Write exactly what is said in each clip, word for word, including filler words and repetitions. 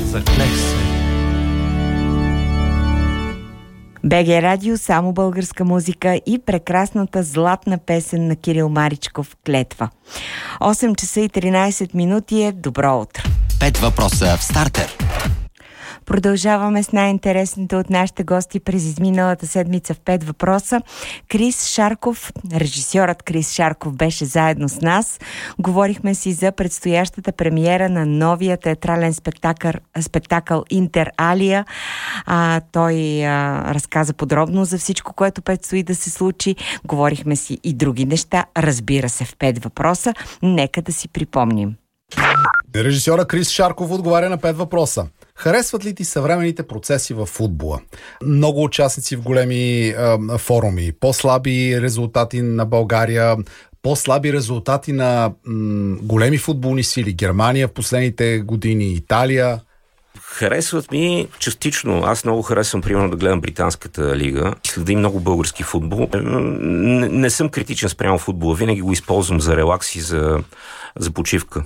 Заклех се. БГ Радио, само българска музика и прекрасната златна песен на Кирил Маричков «Клетва». осем часа и тринайсет минути е добро утро. Пет въпроса в стартер. Продължаваме с най-интересните от нашите гости през изминалата седмица в пет въпроса. Крис Шарков, режисьорът Крис Шарков беше заедно с нас. Говорихме си за предстоящата премиера на новия театрален спектакъл, спектакъл Интер Алия. А, той а, разказа подробно за всичко, което предстои да се случи. Говорихме си и други неща, разбира се, в пет въпроса. Нека да си припомним. Режисьора Крис Шарков отговаря на пет въпроса. Харесват ли ти съвременните процеси в футбола? Много участници в големи а, форуми, по-слаби резултати на България, по-слаби резултати на м, големи футболни сили. Германия в последните години, Италия. Харесват ми частично. Аз много харесвам, примерно, да гледам британската лига. Следим много български футбол. Не, не съм критичен спрямо футбола. Винаги го използвам за релакс и за, за почивка.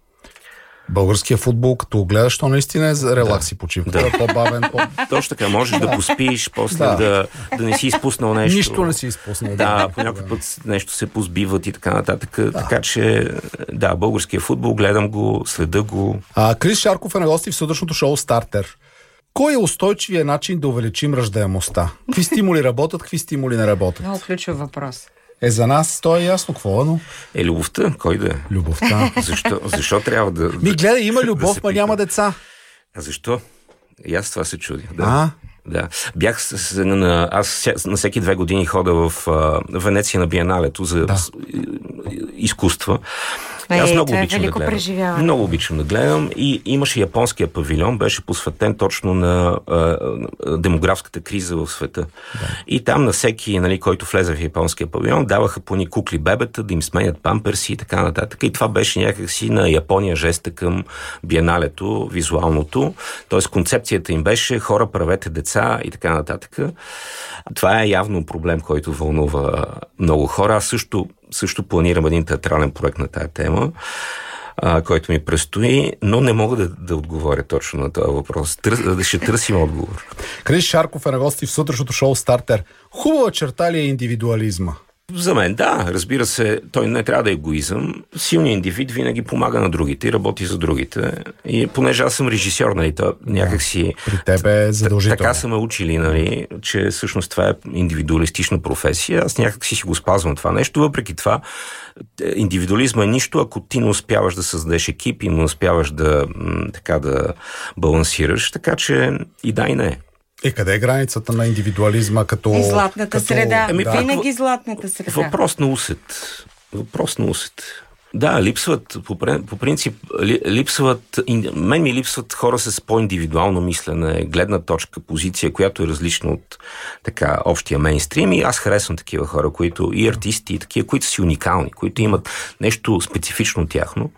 Българския футбол, като гледаш, то наистина е за релакс и почивка. Да. Е по-бавен. По... Точно така, можеш да поспиш, после да. Да, да не си изпуснал нещо. Нищо не си изпуснал. Да, да, по някой път нещо се позбиват и така нататък. Да. Така че, да, българския футбол, гледам го, следа го. А, Крис Шарков е на гости в сутрешното шоу Стартер. Кой е устойчивия начин да увеличим раждаемостта? Какви стимули работят, какви стимули не работят? Много ключов въпрос. Е, за нас то е ясно какво е, но... Е, любовта, кой да е? Любовта. Защо, защо трябва да... Ми гледай, има любов, ма няма деца. А защо? И аз това се чудя. Да. А? Да. Бях с, с, на, аз на всеки две години хода в а, Венеция на Биеналето за да. с, изкуства. Е, аз много това е обичам да гледам. Преживяване. Много обичам да гледам и имаше японския павилион, беше посветен точно на а, демографската криза в света. Да. И там на всеки, нали, който влезе в японския павилион, даваха по ни кукли бебета, да им сменят памперси и така нататък. И това беше някакси на Япония жеста към Биеналето, визуалното. Тоест концепцията им беше хора, правете деца и така нататък. Това е явно проблем, който вълнува много хора. Аз също, също планирам един театрален проект на тая тема, а, който ми предстои, но не мога да, да отговоря точно на този въпрос. Тър, ще търсим отговор. Крис Шарков е на гости в сутрешното шоу Стартер. Хубава черта ли е индивидуализма? За мен, да, разбира се, той не трябва да е егоизъм. Силният индивид винаги помага на другите и работи за другите. И понеже аз съм режисьор, нали, то някакси... При тебе е задължително. Така са ме учили, нали, че всъщност това е индивидуалистична професия. Аз някакси си го спазвам това нещо. Въпреки това, индивидуализма е нищо, ако ти не успяваш да създадеш екип и не успяваш да, така, да балансираш. Така че и да, и не. И къде е границата на индивидуализма като... Златната като... среда. Ами, да. Винаги в... златната среда. Въпрос на усет. Въпрос на усет. Да, липсват, по, по принцип, липсват, мен ми липсват хора с по-индивидуално мислене, гледна точка, позиция, която е различна от така общия мейнстрим, и аз харесвам такива хора, които и артисти, и такива, които са уникални, които имат нещо специфично тяхно.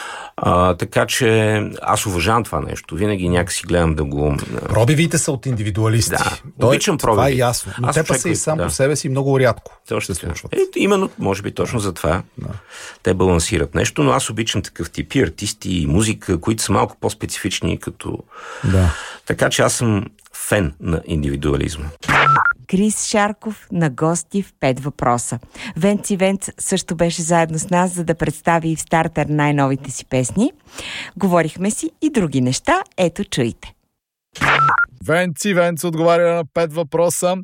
А, така че аз уважавам това нещо. Винаги някакси гледам да го... Пробивите са от индивидуалисти. Да, Той, обичам пробиви. Това е ясно. Но аз те па са и сам да. по себе си много рядко. Точно се случват. Е, именно, може би точно за това да. те балансират нещо, но аз обичам такъв тип и артисти и музика, които са малко по-специфични като... Да. Така че аз съм фен на индивидуализма. Крис Шарков на гости в пет въпроса. Венци Венц също беше заедно с нас, за да представи и в Стартер най-новите си песни. Говорихме си и други неща. Ето, чуйте. Венци Венц отговаря на пет въпроса.